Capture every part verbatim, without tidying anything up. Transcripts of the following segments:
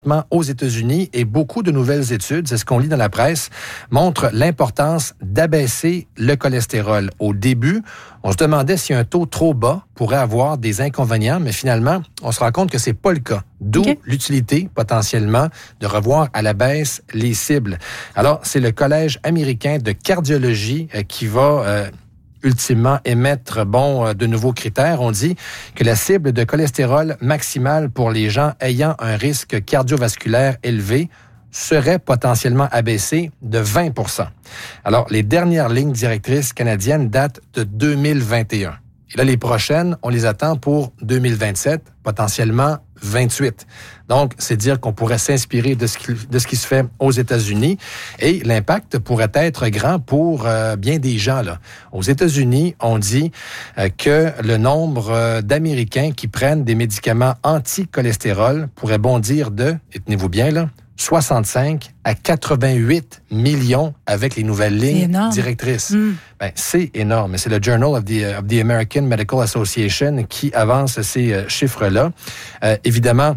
aux États-Unis et beaucoup de nouvelles études, c'est ce qu'on lit dans la presse, montrent l'importance d'abaisser le cholestérol. Au début, on se demandait si un taux trop bas pourrait avoir des inconvénients, mais finalement, on se rend compte que c'est pas le cas. D'où okay. l'utilité, potentiellement, de revoir à la baisse les cibles. Alors, c'est le Collège américain de cardiologie euh, qui va... Euh, ultimement émettre bon de nouveaux critères. On dit que la cible de cholestérol maximal pour les gens ayant un risque cardiovasculaire élevé serait potentiellement abaissée de vingt pour cent. Alors, les dernières lignes directrices canadiennes datent de deux mille vingt et un. Et là, les prochaines, on les attend pour deux mille vingt-sept, potentiellement vingt-huit. Donc, c'est dire qu'on pourrait s'inspirer de ce qui, de ce qui se fait aux États-Unis et l'impact pourrait être grand pour euh, bien des gens, là. Aux États-Unis, on dit euh, que le nombre euh, d'Américains qui prennent des médicaments anti-cholestérol pourrait bondir de, et tenez-vous bien, là, soixante-cinq à quatre-vingt-huit millions avec les nouvelles lignes directrices. Mm. Ben, c'est énorme. C'est le Journal of the, of the American Medical Association qui avance ces euh, chiffres-là. Euh, évidemment,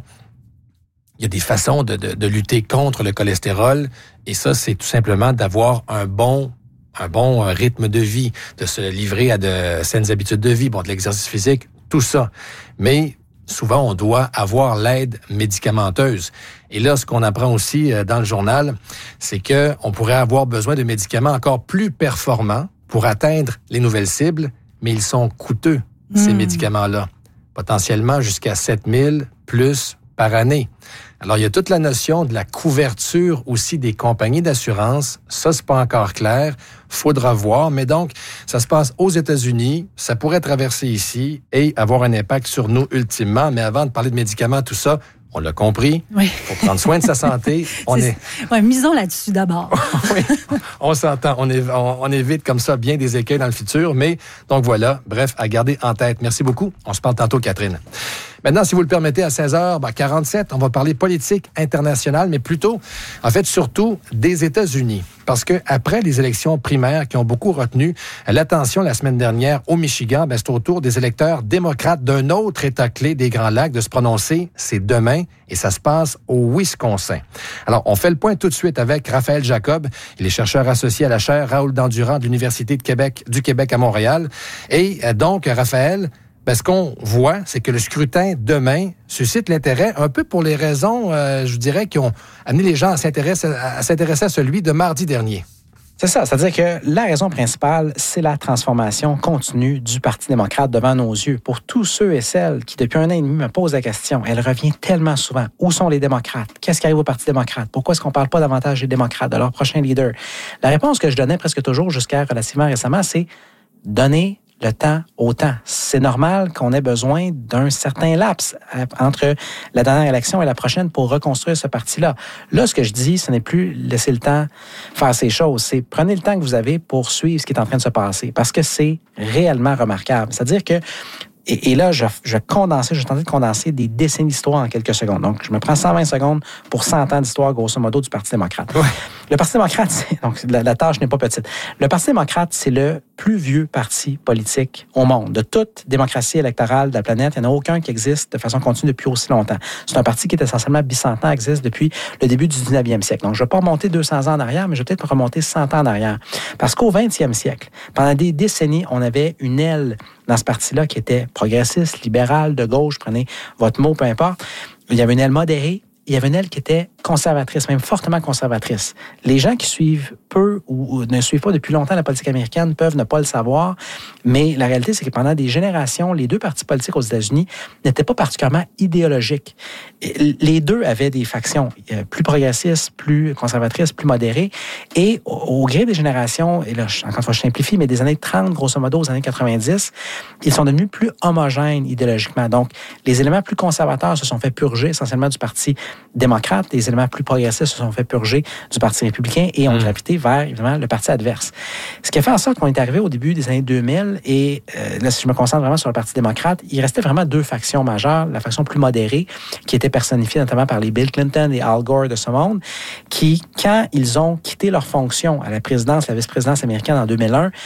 il y a des façons de, de, de lutter contre le cholestérol et ça, c'est tout simplement d'avoir un bon un bon rythme de vie, de se livrer à de saines habitudes de vie, bon, de l'exercice physique, tout ça. Mais souvent, on doit avoir l'aide médicamenteuse. Et là, ce qu'on apprend aussi dans le journal, c'est que on pourrait avoir besoin de médicaments encore plus performants pour atteindre les nouvelles cibles, mais ils sont coûteux, mmh. ces médicaments-là. Potentiellement jusqu'à sept mille plus par année. Alors, il y a toute la notion de la couverture aussi des compagnies d'assurance. Ça, c'est pas encore clair. Faudra voir. Mais donc, ça se passe aux États-Unis. Ça pourrait traverser ici et avoir un impact sur nous ultimement. Mais avant de parler de médicaments, tout ça, on l'a compris. Il oui. faut prendre soin de sa santé. On est... est... Ouais, misons là-dessus d'abord. oui, on s'entend. On, est... on évite comme ça bien des écueils dans le futur. Mais donc voilà, bref, à garder en tête. Merci beaucoup. On se parle tantôt, Catherine. Maintenant, si vous le permettez, à seize heures quarante-sept, on va parler politique internationale, mais plutôt, en fait, surtout des États-Unis. Parce que après les élections primaires qui ont beaucoup retenu l'attention la semaine dernière au Michigan, ben, c'est au tour des électeurs démocrates d'un autre État clé des Grands Lacs de se prononcer. C'est demain et ça se passe au Wisconsin. Alors, on fait le point tout de suite avec Raphaël Jacob. Il est chercheur associé à la chaire Raoul Dandurand de l'Université de Québec, du Québec à Montréal. Et donc, Raphaël, ben, ce qu'on voit, c'est que le scrutin demain suscite l'intérêt un peu pour les raisons, euh, je dirais, qui ont amené les gens à s'intéresser, à s'intéresser à celui de mardi dernier. C'est ça, c'est-à-dire que la raison principale, c'est la transformation continue du Parti démocrate devant nos yeux. Pour tous ceux et celles qui, depuis un an et demi, me posent la question, elle revient tellement souvent. Où sont les démocrates? Qu'est-ce qui arrive au Parti démocrate? Pourquoi est-ce qu'on ne parle pas davantage des démocrates, de leur prochain leader? La réponse que je donnais presque toujours jusqu'à relativement récemment, c'est donner le temps au temps. C'est normal qu'on ait besoin d'un certain laps entre la dernière élection et la prochaine pour reconstruire ce parti-là. Là, ce que je dis, ce n'est plus laisser le temps faire ces choses. C'est prenez le temps que vous avez pour suivre ce qui est en train de se passer parce que c'est réellement remarquable. C'est-à-dire que Et, et là, je, je condensais, je tentais de condenser des décennies d'histoire en quelques secondes. Donc, je me prends cent vingt secondes pour cent ans d'histoire, grosso modo, du Parti démocrate. Ouais. Le Parti démocrate, c'est, donc la, la tâche n'est pas petite. Le Parti démocrate, c'est le plus vieux parti politique au monde. De toute démocratie électorale de la planète, il n'y en a aucun qui existe de façon continue depuis aussi longtemps. C'est un parti qui est essentiellement bicentenaire, existe depuis le début du dix-neuvième siècle. Donc, je ne vais pas remonter deux cents ans en arrière, mais je vais peut-être remonter cent ans en arrière. Parce qu'au vingtième siècle, pendant des décennies, on avait une aile dans ce parti-là qui était progressiste, libéral, de gauche, prenez votre mot, peu importe. Il y avait une aile modérée, il y avait une aile qui était conservatrice, même fortement conservatrice. Les gens qui suivent peu ou, ou ne suivent pas depuis longtemps la politique américaine peuvent ne pas le savoir, mais la réalité, c'est que pendant des générations, les deux partis politiques aux États-Unis n'étaient pas particulièrement idéologiques. Les deux avaient des factions plus progressistes, plus conservatrices, plus modérées, et au, au gré des générations, et là, encore une fois, je simplifie, mais des années trente, grosso modo, aux années quatre-vingt-dix, ils sont devenus plus homogènes idéologiquement. Donc, les éléments plus conservateurs se sont fait purger essentiellement du Parti démocrate, les éléments plus progressistes se sont fait purger du Parti républicain et ont gravité vers, évidemment, le parti adverse. Ce qui a fait en sorte qu'on est arrivé au début des années deux mille et euh, là, si je me concentre vraiment sur le Parti démocrate, il restait vraiment deux factions majeures. La faction plus modérée, qui était personnifiée notamment par les Bill Clinton et Al Gore de ce monde, qui, quand ils ont quitté leur fonction à la présidence, la vice-présidence américaine en deux mille un,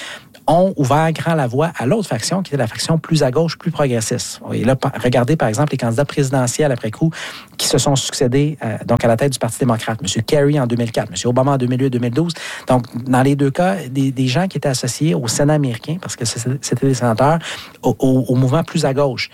ont ouvert grand la voie à l'autre faction, qui était la faction plus à gauche, plus progressiste. Et là, regardez par exemple les candidats présidentiels après coup qui se sont succédés euh, donc à la tête du Parti démocrate. M. Kerry en deux mille quatre, M. Obama en deux mille huit deux mille douze. Donc, dans les deux cas, des, des gens qui étaient associés au Sénat américain, parce que c'était des sénateurs, au, au, au mouvement plus à gauche.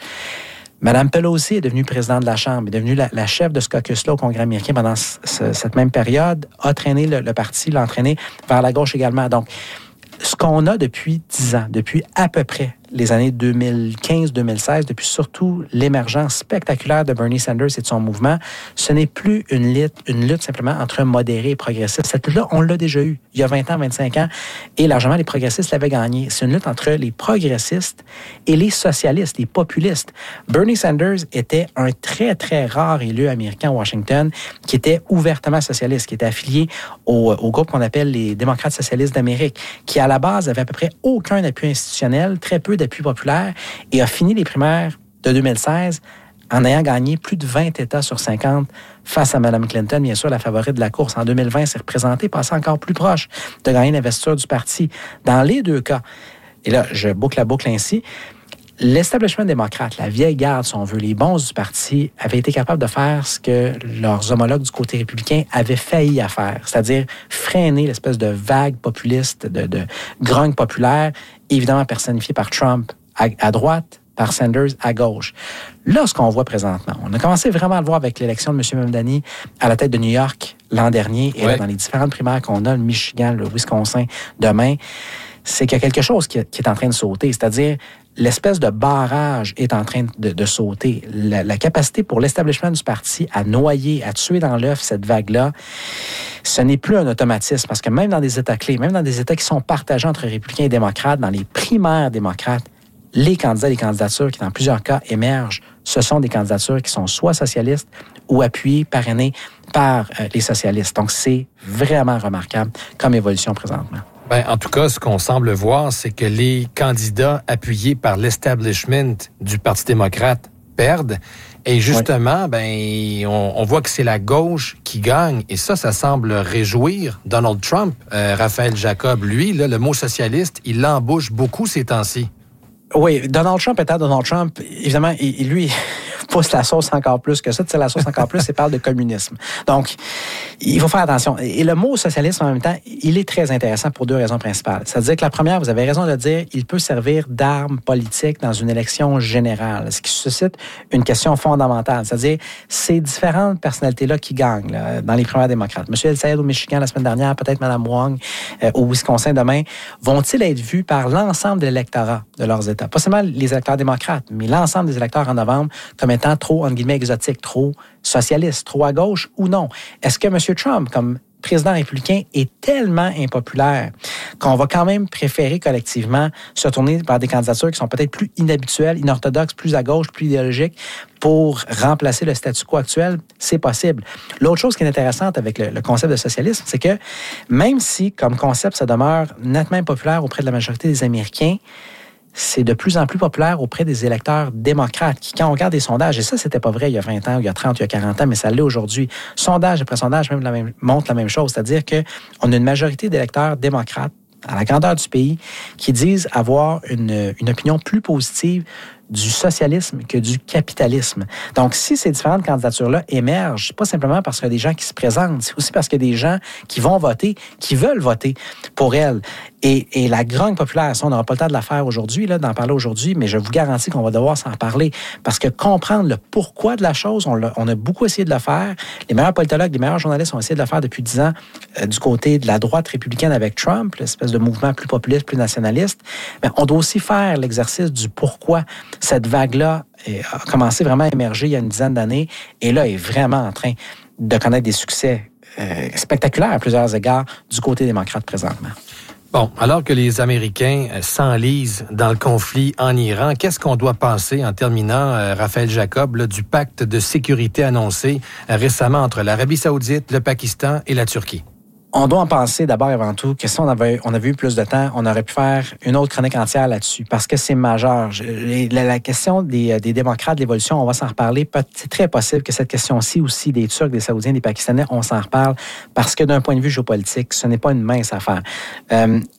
Mme Pelosi est devenue présidente de la Chambre, est devenue la, la chef de ce caucus-là au Congrès américain pendant ce, cette même période, a traîné le, le parti, l'a entraîné vers la gauche également. Donc, ce qu'on a depuis dix ans, depuis à peu près les années deux mille quinze deux mille seize, depuis surtout l'émergence spectaculaire de Bernie Sanders et de son mouvement, ce n'est plus une lutte, une lutte simplement entre modérés et progressistes. Cette lutte-là, on l'a déjà eue il y a vingt ans, vingt-cinq ans, et largement les progressistes l'avaient gagnée. C'est une lutte entre les progressistes et les socialistes, les populistes. Bernie Sanders était un très, très rare élu américain à Washington qui était ouvertement socialiste, qui était affilié au, au groupe qu'on appelle les démocrates socialistes d'Amérique, qui à la base avait à peu près aucun appui institutionnel, très peu d'appui populaire, et a fini les primaires de deux mille seize en ayant gagné plus de vingt États sur cinquante face à Mme Clinton, bien sûr, la favorite de la course. En deux mille vingt, s'est représentée, passant encore plus proche de gagner l'investiture du parti. Dans les deux cas, et là, je boucle la boucle ainsi, l'establishment démocrate, la vieille garde, si on veut, les bons du parti, avaient été capables de faire ce que leurs homologues du côté républicain avaient failli à faire, c'est-à-dire freiner l'espèce de vague populiste, de, de grogne populaire, évidemment personnifiée par Trump à, à droite, par Sanders à gauche. Là, ce qu'on voit présentement, on a commencé vraiment à le voir avec l'élection de M. Mamdani à la tête de New York l'an dernier, et ouais. là, dans les différentes primaires qu'on a, le Michigan, le Wisconsin, demain, c'est qu'il y a quelque chose qui, qui est en train de sauter, c'est-à-dire l'espèce de barrage est en train de, de sauter. La, la capacité pour l'establishment du parti à noyer, à tuer dans l'œuf cette vague-là, ce n'est plus un automatisme, parce que même dans des États clés, même dans des États qui sont partagés entre républicains et démocrates, dans les primaires démocrates, les candidats, les candidatures qui, dans plusieurs cas, émergent, ce sont des candidatures qui sont soit socialistes ou appuyées, parrainées par euh, les socialistes. Donc, c'est vraiment remarquable comme évolution présentement. Ben, en tout cas, ce qu'on semble voir, c'est que les candidats appuyés par l'establishment du Parti démocrate perdent. Et justement, oui. ben, on, on voit que c'est la gauche qui gagne. Et ça, ça semble réjouir Donald Trump. Euh, Raphaël Jacob, lui, là, le mot socialiste, il l'embauche beaucoup ces temps-ci. Oui, Donald Trump étant Donald Trump, évidemment, il, il, lui, pousse la sauce encore plus que ça. Tu sais, la sauce encore plus, c'est parle de communisme. Donc, il faut faire attention. Et le mot socialisme, en même temps, il est très intéressant pour deux raisons principales. C'est-à-dire que la première, vous avez raison de le dire, il peut servir d'arme politique dans une élection générale, ce qui suscite une question fondamentale. C'est-à-dire, ces différentes personnalités-là qui gagnent là, dans les primaires démocrates. M. El-Sayed au Michigan la semaine dernière, peut-être Mme Wong euh, au Wisconsin demain, vont-ils être vus par l'ensemble de l'électorat de leurs États? Pas seulement les électeurs démocrates, mais l'ensemble des électeurs en novembre comme étant trop, entre guillemets, exotique, trop socialiste, trop à gauche ou non? Est-ce que M. Trump, comme président républicain, est tellement impopulaire qu'on va quand même préférer collectivement se tourner vers des candidatures qui sont peut-être plus inhabituelles, inorthodoxes, plus à gauche, plus idéologiques pour remplacer le statu quo actuel? C'est possible. L'autre chose qui est intéressante avec le, le concept de socialisme, c'est que même si, comme concept, ça demeure nettement impopulaire auprès de la majorité des Américains, c'est de plus en plus populaire auprès des électeurs démocrates qui, quand on regarde des sondages, et ça, c'était pas vrai il y a vingt ans, il y a trente, il y a quarante ans, mais ça l'est aujourd'hui. Sondage après sondage même la même, montre la même chose, c'est-à-dire qu'on a une majorité d'électeurs démocrates à la grandeur du pays qui disent avoir une, une opinion plus positive du socialisme que du capitalisme. Donc, si ces différentes candidatures-là émergent, c'est pas simplement parce qu'il y a des gens qui se présentent, c'est aussi parce qu'il y a des gens qui vont voter, qui veulent voter pour elles. Et, et la grogne populaire, ça, on n'aura pas le temps de la faire aujourd'hui, là, d'en parler aujourd'hui, mais je vous garantis qu'on va devoir s'en parler. Parce que comprendre le pourquoi de la chose, on, on a beaucoup essayé de le faire. Les meilleurs politologues, les meilleurs journalistes ont essayé de le faire depuis dix ans euh, du côté de la droite républicaine avec Trump, l'espèce de mouvement plus populiste, plus nationaliste. Mais on doit aussi faire l'exercice du pourquoi cette vague-là a commencé vraiment à émerger il y a une dizaine d'années et là est vraiment en train de connaître des succès euh, spectaculaires à plusieurs égards du côté démocrate présentement. Bon, alors que les Américains s'enlisent dans le conflit en Iran, qu'est-ce qu'on doit penser, en terminant, euh, Raphaël Jacob, là, du pacte de sécurité annoncé euh, récemment entre l'Arabie saoudite, le Pakistan et la Turquie? On doit en penser d'abord et avant tout que si on avait, on avait eu plus de temps, on aurait pu faire une autre chronique entière là-dessus parce que c'est majeur. Je, la, la question des, des démocrates, de l'évolution, on va s'en reparler. C'est très possible que cette question-ci aussi des Turcs, des Saoudiens, des Pakistanais, on s'en reparle parce que d'un point de vue géopolitique, ce n'est pas une mince affaire. Euh,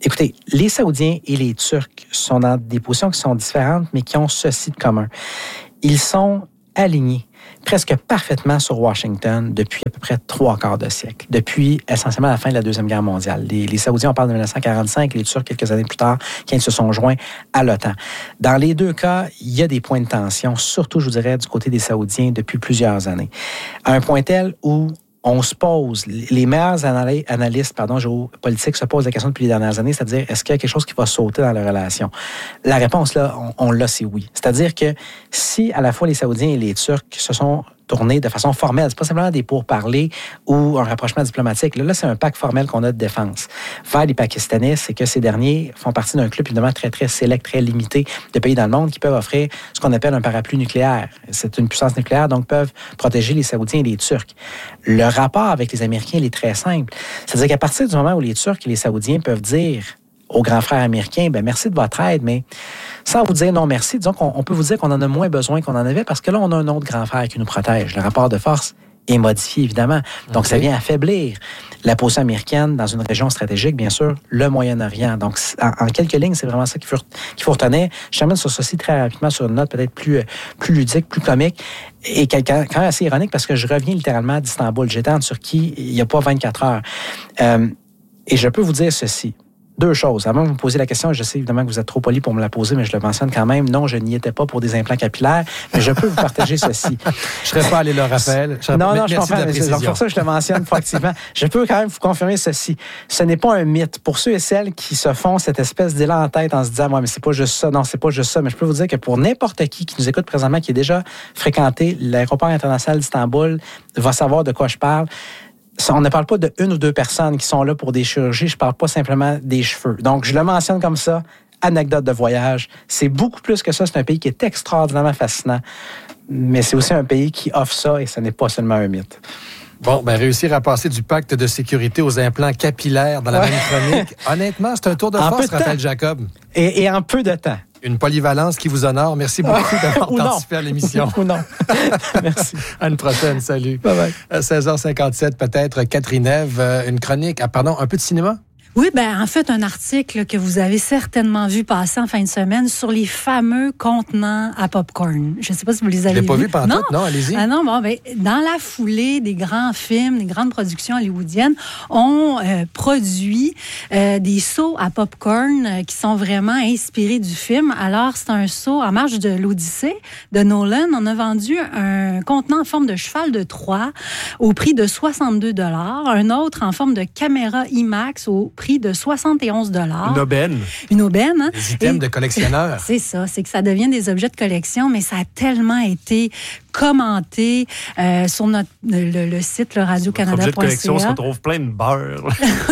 Écoutez, les Saoudiens et les Turcs sont dans des positions qui sont différentes, mais qui ont ceci de commun. Ils sont alignés presque parfaitement sur Washington depuis à peu près trois quarts de siècle, depuis essentiellement la fin de la Deuxième Guerre mondiale. Les, les Saoudiens, on parle de dix-neuf cent quarante-cinq, les Turcs quelques années plus tard, quand ils se sont joints à l'OTAN. Dans les deux cas, il y a des points de tension, surtout, je vous dirais, du côté des Saoudiens depuis plusieurs années. À un point tel où on se pose, les meilleurs analystes pardon, géopolitiques se posent la question depuis les dernières années, c'est-à-dire, est-ce qu'il y a quelque chose qui va sauter dans la relation? La réponse, là, on, on l'a, c'est oui. C'est-à-dire que si à la fois les Saoudiens et les Turcs se sont tournés de façon formelle, c'est pas simplement des pourparlers ou un rapprochement diplomatique. Là, là c'est un pacte formel qu'on a de défense. Vers les Pakistanais, c'est que ces derniers font partie d'un club évidemment très, très sélect, très limité de pays dans le monde qui peuvent offrir ce qu'on appelle un parapluie nucléaire. C'est une puissance nucléaire, donc peuvent protéger les Saoudiens et les Turcs. Le rapport avec les Américains, il est très simple. C'est-à-dire qu'à partir du moment où les Turcs et les Saoudiens peuvent dire aux grands frères américains, ben merci de votre aide, mais sans vous dire non merci, disons qu'on on peut vous dire qu'on en a moins besoin qu'on en avait parce que là, on a un autre grand frère qui nous protège. Le rapport de force est modifié, évidemment. Donc, okay. Ça vient affaiblir la position américaine dans une région stratégique, bien sûr, le Moyen-Orient. Donc, en, en quelques lignes, c'est vraiment ça qu'il faut, qu'il faut retenir. Je termine sur ceci très rapidement sur une note peut-être plus, plus ludique, plus comique et quand même assez ironique parce que je reviens littéralement d'Istanbul. J'étais en Turquie il n'y a pas vingt-quatre heures. Euh, et je peux vous dire ceci. Deux choses. Avant de vous me poser la question, je sais évidemment que vous êtes trop poli pour me la poser, mais je le mentionne quand même. Non, je n'y étais pas pour des implants capillaires, mais je peux vous partager ceci. Je ne serais pas allé le Raphaël. Je non, pas... non, je comprends. Donc pour ça, je le mentionne proactivement. Je peux quand même vous confirmer ceci. Ce n'est pas un mythe. Pour ceux et celles qui se font cette espèce d'élan en tête en se disant, moi, mais c'est pas juste ça. Non, c'est pas juste ça. Mais je peux vous dire que pour n'importe qui qui nous écoute présentement, qui est déjà fréquenté l'aéroport international d'Istanbul, va savoir de quoi je parle. On ne parle pas de une ou deux personnes qui sont là pour des chirurgies. Je ne parle pas simplement des cheveux. Donc, je le mentionne comme ça. Anecdote de voyage. C'est beaucoup plus que ça. C'est un pays qui est extraordinairement fascinant. Mais c'est aussi un pays qui offre ça et ce n'est pas seulement un mythe. Bon, ben réussir à passer du pacte de sécurité aux implants capillaires dans la ouais. même chronique, honnêtement, c'est un tour de en force, Raphaël Jacob. Et, et en peu de temps. Une polyvalence qui vous honore. Merci beaucoup d'avoir participé à l'émission. Ou non. Merci. À une prochaine. Salut. Bye bye. À seize heures cinquante-sept, peut-être, Catherine Ève, une chronique. Ah, pardon, un peu de cinéma? Oui, ben en fait, un article que vous avez certainement vu passer en fin de semaine sur les fameux contenants à popcorn. Je ne sais pas si vous les avez vus. Je ne l'ai pas vu pendant tout, non, allez-y. Ah non, bon, ben, dans la foulée des grands films, des grandes productions hollywoodiennes, on euh, produit euh, des seaux à popcorn euh, qui sont vraiment inspirés du film. Alors, c'est un seau en marge de l'Odyssée de Nolan. On a vendu un contenant en forme de cheval de Troie au prix de soixante-deux dollars, un autre en forme de caméra IMAX au prix de soixante et onze dollars. Une aubaine. Une aubaine. Hein? Des items et de collectionneurs. C'est ça, c'est que ça devient des objets de collection, mais ça a tellement été commenté euh, sur notre, le, le site le radio canada point c a. Objet de collection, on se retrouve plein de beurre.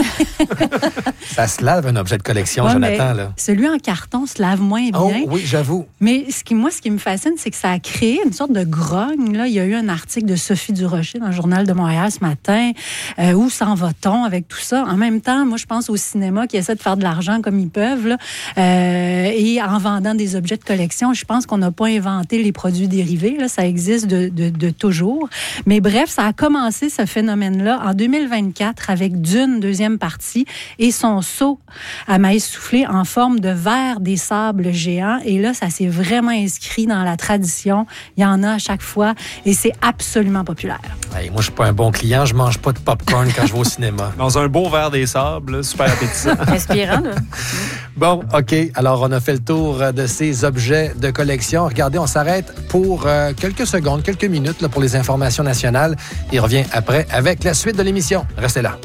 Ça se lave un objet de collection, ouais, Jonathan. Là. Celui en carton se lave moins bien. Oh oui, j'avoue. Mais ce qui, moi, ce qui me fascine, c'est que ça a créé une sorte de grogne. Là. Il y a eu un article de Sophie Durocher dans le Journal de Montréal ce matin. Euh, où s'en va-t-on avec tout ça? En même temps, moi, je pense au cinéma qui essaie de faire de l'argent comme ils peuvent. Là. Euh, et en vendant des objets de collection, je pense qu'on n'a pas inventé les produits dérivés. Là. Ça existe De, de, de toujours. Mais bref, ça a commencé ce phénomène-là en deux mille vingt-quatre avec Dune, deuxième partie, et son seau à maïs soufflé en forme de verre des sables géants. Et là, ça s'est vraiment inscrit dans la tradition. Il y en a à chaque fois et c'est absolument populaire. Hey, moi, je suis pas un bon client. Je mange pas de popcorn quand je vais au cinéma. Dans un beau verre des sables, super appétissant. Inspirant, là. Bon, OK. Alors, on a fait le tour de ces objets de collection. Regardez, on s'arrête pour euh, quelques secondes, quelques minutes là, pour les informations nationales. Il revient après avec la suite de l'émission. Restez là.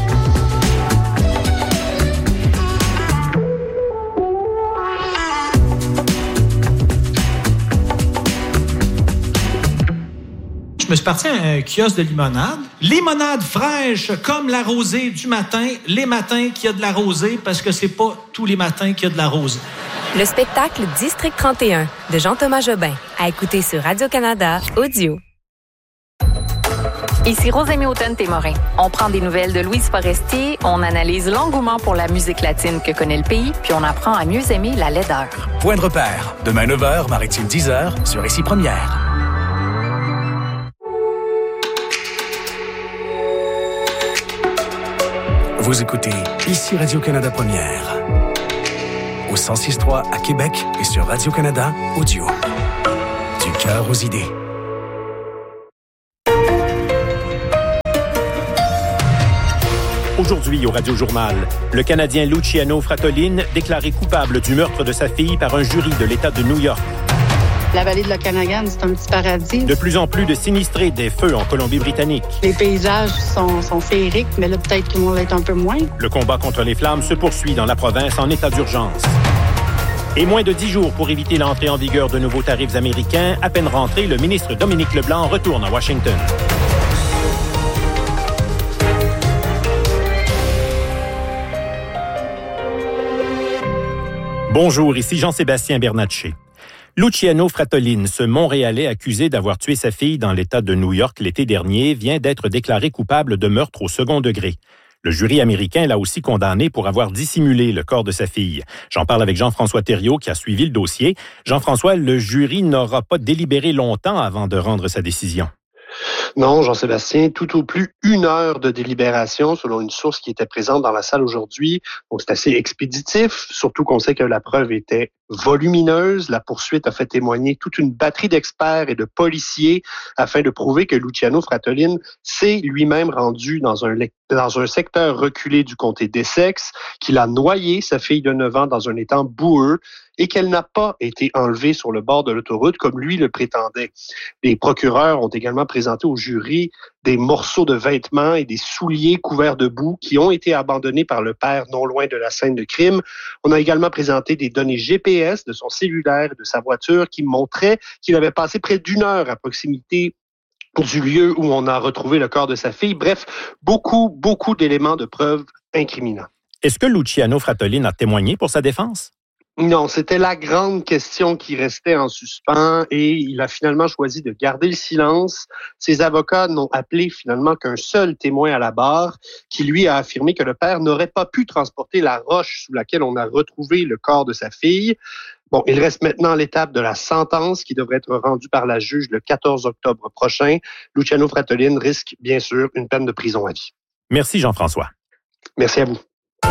Je me suis parti à un kiosque de limonade. Limonade fraîche comme la rosée du matin. Les matins qu'il y a de la rosée parce que c'est pas tous les matins qu'il y a de la rosée. Le spectacle District trente et un de Jean-Thomas Jobin à écouter sur Radio-Canada Audio. Ici Rosémie Hautain-Témorin. On prend des nouvelles de Louise Forestier, on analyse l'engouement pour la musique latine que connaît le pays, puis on apprend à mieux aimer la laideur. Point de repère. Demain neuf heures, Maritime dix heures, sur Ici Première. Vous écoutez ici Radio-Canada Première. Au cent six point trois à Québec et sur Radio-Canada Audio. Du cœur aux idées. Aujourd'hui au Radio-Journal, le Canadien Luciano Fratellin déclaré coupable du meurtre de sa fille par un jury de l'État de New York. La vallée de l'Okanagan, c'est un petit paradis. De plus en plus de sinistrés des feux en Colombie-Britannique. Les paysages sont, sont féeriques, mais là, peut-être qu'ils vont l'être un peu moins. Le combat contre les flammes se poursuit dans la province en état d'urgence. Et moins de dix jours pour éviter l'entrée en vigueur de nouveaux tarifs américains. À peine rentré, le ministre Dominique Leblanc retourne à Washington. Bonjour, ici Jean-Sébastien Bernatchez. Luciano Fratellin, ce Montréalais accusé d'avoir tué sa fille dans l'État de New York l'été dernier, vient d'être déclaré coupable de meurtre au second degré. Le jury américain l'a aussi condamné pour avoir dissimulé le corps de sa fille. J'en parle avec Jean-François Thériault qui a suivi le dossier. Jean-François, le jury n'aura pas délibéré longtemps avant de rendre sa décision. Non, Jean-Sébastien, tout au plus une heure de délibération selon une source qui était présente dans la salle aujourd'hui. Donc, c'est assez expéditif, surtout qu'on sait que la preuve était volumineuse. La poursuite a fait témoigner toute une batterie d'experts et de policiers afin de prouver que Luciano Fratellin s'est lui-même rendu dans un, dans un secteur reculé du comté d'Essex, qu'il a noyé sa fille de neuf ans dans un étang boueux et qu'elle n'a pas été enlevée sur le bord de l'autoroute comme lui le prétendait. Les procureurs ont également présenté au jury des morceaux de vêtements et des souliers couverts de boue qui ont été abandonnés par le père non loin de la scène de crime. On a également présenté des données G P S de son cellulaire et de sa voiture qui montraient qu'il avait passé près d'une heure à proximité du lieu où on a retrouvé le corps de sa fille. Bref, beaucoup, beaucoup d'éléments de preuve incriminants. Est-ce que Luciano Fratellin a témoigné pour sa défense? Non, c'était la grande question qui restait en suspens et il a finalement choisi de garder le silence. Ses avocats n'ont appelé finalement qu'un seul témoin à la barre qui lui a affirmé que le père n'aurait pas pu transporter la roche sous laquelle on a retrouvé le corps de sa fille. Bon, il reste maintenant l'étape de la sentence qui devrait être rendue par la juge le quatorze octobre prochain. Luciano Fratellin risque bien sûr une peine de prison à vie. Merci Jean-François. Merci à vous.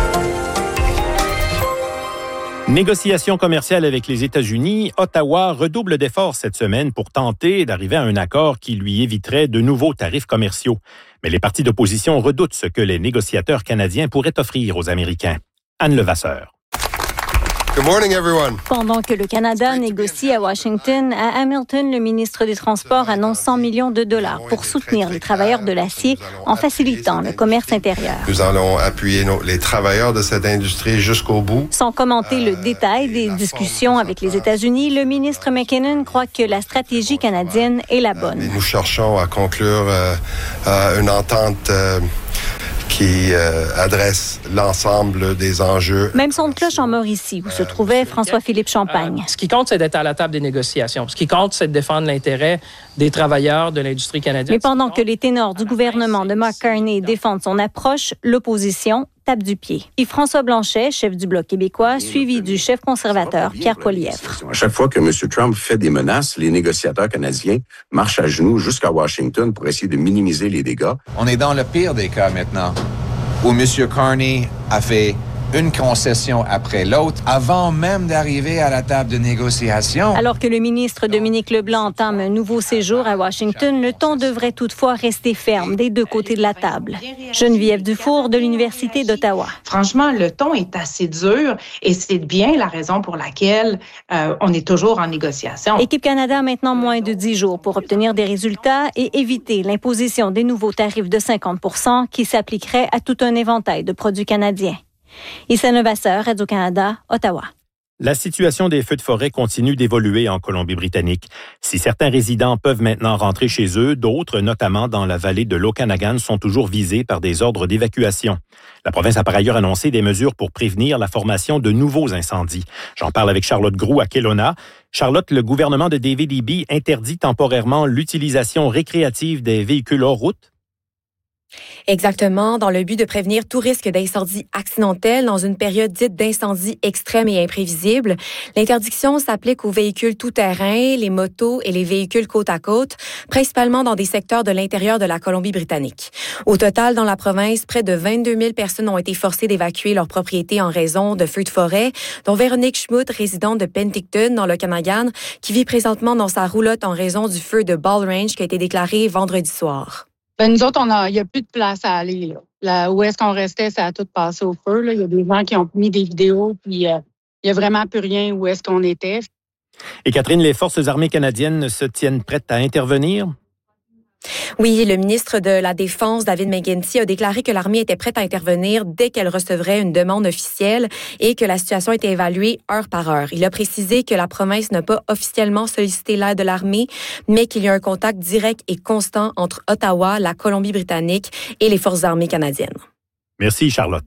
Négociations commerciales avec les États-Unis, Ottawa redouble d'efforts cette semaine pour tenter d'arriver à un accord qui lui éviterait de nouveaux tarifs commerciaux. Mais les partis d'opposition redoutent ce que les négociateurs canadiens pourraient offrir aux Américains. Anne Levasseur. Good morning, everyone. Pendant que le Canada négocie à Washington, à Hamilton, le ministre des Transports annonce cent millions de dollars pour soutenir les travailleurs de l'acier en facilitant le commerce intérieur. Nous allons appuyer nos, les travailleurs de cette industrie jusqu'au bout. Sans commenter le détail des discussions avec les États-Unis, le ministre McKinnon croit que la stratégie canadienne est la bonne. Nous cherchons à conclure euh, euh, une entente euh, qui euh, adresse l'ensemble des enjeux. Même son de cloche en Mauricie, où se trouvait François-Philippe Champagne. Euh, ce qui compte, c'est d'être à la table des négociations. Ce qui compte, c'est de défendre l'intérêt des travailleurs de l'industrie canadienne. Mais pendant que les ténors du gouvernement de Mark Carney défendent son approche, l'opposition tape du pied. Et François Blanchet, chef du Bloc québécois, suivi du chef conservateur Pierre Poilievre. À chaque fois que M. Trump fait des menaces, les négociateurs canadiens marchent à genoux jusqu'à Washington pour essayer de minimiser les dégâts. On est dans le pire des cas maintenant, où M. Carney a fait une concession après l'autre, avant même d'arriver à la table de négociation. Alors que le ministre Dominique Leblanc entame un nouveau séjour à Washington, le ton devrait toutefois rester ferme des deux côtés de la table. Geneviève Dufour de l'Université d'Ottawa. Franchement, le ton est assez dur et c'est bien la raison pour laquelle euh, on est toujours en négociation. Équipe Canada a maintenant moins de dix jours pour obtenir des résultats et éviter l'imposition des nouveaux tarifs de cinquante pour cent qui s'appliqueraient à tout un éventail de produits canadiens. Issa Levasseur, Radio-Canada, Ottawa. La situation des feux de forêt continue d'évoluer en Colombie-Britannique. Si certains résidents peuvent maintenant rentrer chez eux, d'autres, notamment dans la vallée de l'Okanagan, sont toujours visés par des ordres d'évacuation. La province a par ailleurs annoncé des mesures pour prévenir la formation de nouveaux incendies. J'en parle avec Charlotte Groux à Kelowna. Charlotte, le gouvernement de David Eby interdit temporairement l'utilisation récréative des véhicules hors route? Exactement, dans le but de prévenir tout risque d'incendie accidentel dans une période dite d'incendie extrême et imprévisible. L'interdiction s'applique aux véhicules tout-terrain, les motos et les véhicules côte à côte, principalement dans des secteurs de l'intérieur de la Colombie-Britannique. Au total, dans la province, près de vingt-deux mille personnes ont été forcées d'évacuer leur propriété en raison de feux de forêt, dont Véronique Schmutt, résidente de Penticton, dans le Okanagan, qui vit présentement dans sa roulotte en raison du feu de Ball Range qui a été déclaré vendredi soir. Ben, nous autres, il n'y a plus de place à aller. Là. Là, où est-ce qu'on restait, ça a tout passé au feu. Il y a des gens qui ont mis des vidéos, puis il euh, n'y a vraiment plus rien où est-ce qu'on était. Et Catherine, les forces armées canadiennes se tiennent prêtes à intervenir? Oui, le ministre de la Défense, David McGuinty, a déclaré que l'armée était prête à intervenir dès qu'elle recevrait une demande officielle et que la situation était évaluée heure par heure. Il a précisé que la province n'a pas officiellement sollicité l'aide de l'armée, mais qu'il y a un contact direct et constant entre Ottawa, la Colombie-Britannique et les forces armées canadiennes. Merci, Charlotte.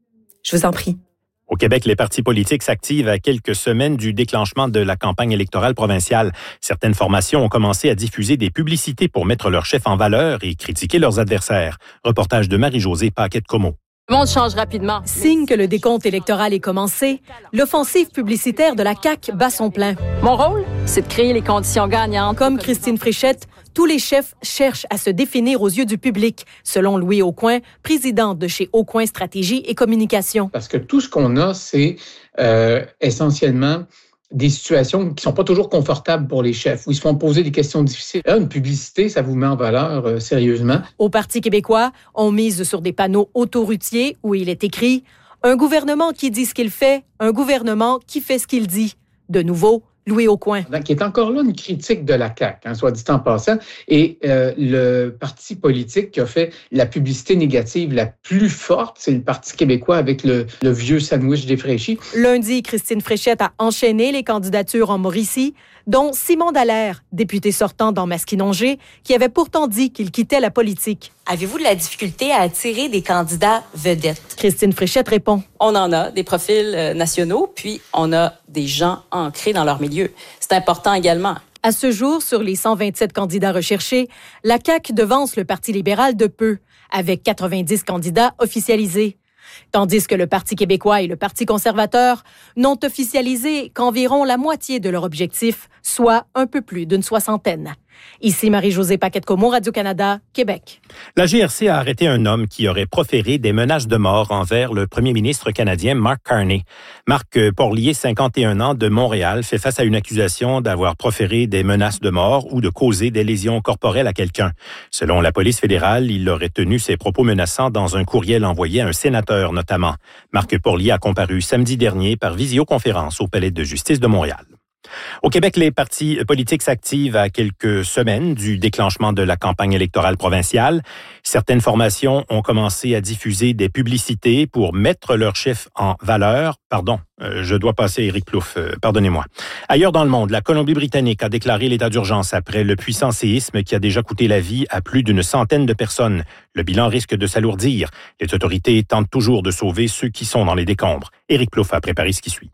Je vous en prie. Au Québec, les partis politiques s'activent à quelques semaines du déclenchement de la campagne électorale provinciale. Certaines formations ont commencé à diffuser des publicités pour mettre leur chef en valeur et critiquer leurs adversaires. Reportage de Marie-Josée Paquette-Comeau. Le monde change rapidement. Signe que le décompte électoral est commencé, l'offensive publicitaire de la C A Q bat son plein. Mon rôle, c'est de créer les conditions gagnantes. Comme Christine Fréchette, tous les chefs cherchent à se définir aux yeux du public, selon Louis Aucoin, président de chez Aucoin Stratégie et Communication. Parce que tout ce qu'on a, c'est euh, essentiellement des situations qui sont pas toujours confortables pour les chefs, où ils se font poser des questions difficiles. Là, une publicité, ça vous met en valeur euh, sérieusement. Au Parti québécois, on mise sur des panneaux autoroutiers où il est écrit « Un gouvernement qui dit ce qu'il fait, un gouvernement qui fait ce qu'il dit ». De nouveau, Louis Aucoin. Donc, il est encore là une critique de la C A Q, hein, soit dit en passant. Et euh, le parti politique qui a fait la publicité négative la plus forte, c'est le Parti québécois avec le, le vieux sandwich défraîchi. Lundi, Christine Fréchette a enchaîné les candidatures en Mauricie, dont Simon Dallaire, député sortant dans Masquinongé, qui avait pourtant dit qu'il quittait la politique. Avez-vous de la difficulté à attirer des candidats vedettes? Christine Fréchette répond. On en a, des profils euh, nationaux, puis on a des gens ancrés dans leur milieu. C'est important également. À ce jour, sur les cent vingt-sept candidats recherchés, la C A Q devance le Parti libéral de peu, avec quatre-vingt-dix candidats officialisés. Tandis que le Parti québécois et le Parti conservateur n'ont officialisé qu'environ la moitié de leur objectif, soit un peu plus d'une soixantaine. Ici Marie-Josée Paquette-Comeau, Radio-Canada, Québec. La G R C a arrêté un homme qui aurait proféré des menaces de mort envers le premier ministre canadien Mark Carney. Marc Porlier, cinquante et un ans, de Montréal, fait face à une accusation d'avoir proféré des menaces de mort ou de causer des lésions corporelles à quelqu'un. Selon la police fédérale, il aurait tenu ses propos menaçants dans un courriel envoyé à un sénateur notamment. Marc Porlier a comparu samedi dernier par visioconférence au Palais de justice de Montréal. Au Québec, les partis politiques s'activent à quelques semaines du déclenchement de la campagne électorale provinciale. Certaines formations ont commencé à diffuser des publicités pour mettre leur chef en valeur. Pardon, euh, je dois passer Éric Plouffe, euh, pardonnez-moi. Ailleurs dans le monde, la Colombie-Britannique a déclaré l'état d'urgence après le puissant séisme qui a déjà coûté la vie à plus d'une centaine de personnes. Le bilan risque de s'alourdir. Les autorités tentent toujours de sauver ceux qui sont dans les décombres. Éric Plouffe a préparé ce qui suit.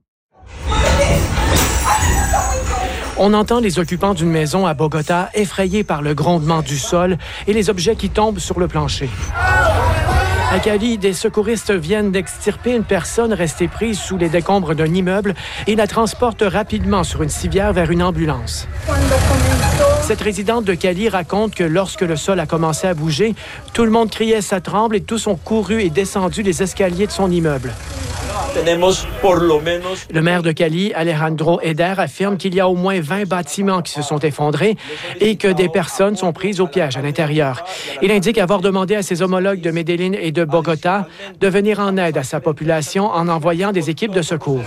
On entend les occupants d'une maison à Bogota effrayés par le grondement du sol et les objets qui tombent sur le plancher. À Cali, des secouristes viennent d'extirper une personne restée prise sous les décombres d'un immeuble et la transportent rapidement sur une civière vers une ambulance. Cette résidente de Cali raconte que lorsque le sol a commencé à bouger, tout le monde criait « ça tremble » et tous ont couru et descendu les escaliers de son immeuble. Le maire de Cali, Alejandro Eder, affirme qu'il y a au moins vingt bâtiments qui se sont effondrés et que des personnes sont prises au piège à l'intérieur. Il indique avoir demandé à ses homologues de Medellín et de Bogota de venir en aide à sa population en envoyant des équipes de secours.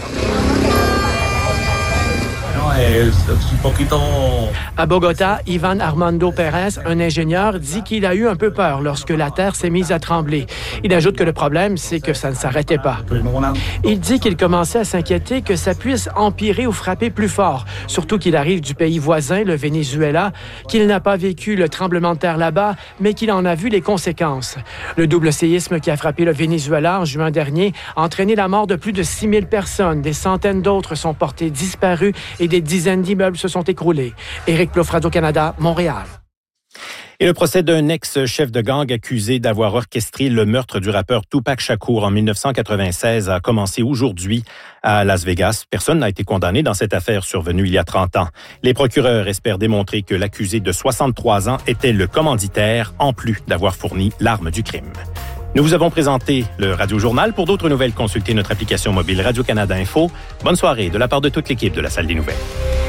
À Bogota, Ivan Armando Pérez, un ingénieur, dit qu'il a eu un peu peur lorsque la terre s'est mise à trembler. Il ajoute que le problème, c'est que ça ne s'arrêtait pas. Il dit qu'il commençait à s'inquiéter que ça puisse empirer ou frapper plus fort, surtout qu'il arrive du pays voisin, le Venezuela, qu'il n'a pas vécu le tremblement de terre là-bas, mais qu'il en a vu les conséquences. Le double séisme qui a frappé le Venezuela en juin dernier a entraîné la mort de plus de six mille personnes. Des centaines d'autres sont portées disparues et des dizaines d'immeubles se sont écroulés. Éric Plouffe, Radio-Canada, Montréal. Et le procès d'un ex-chef de gang accusé d'avoir orchestré le meurtre du rappeur Tupac Shakur en dix-neuf cent quatre-vingt-seize a commencé aujourd'hui à Las Vegas. Personne n'a été condamné dans cette affaire survenue il y a trente ans. Les procureurs espèrent démontrer que l'accusé de soixante-trois ans était le commanditaire, en plus d'avoir fourni l'arme du crime. Nous vous avons présenté le Radio Journal. Pour d'autres nouvelles, consultez notre application mobile Radio-Canada Info. Bonne soirée de la part de toute l'équipe de la Salle des Nouvelles.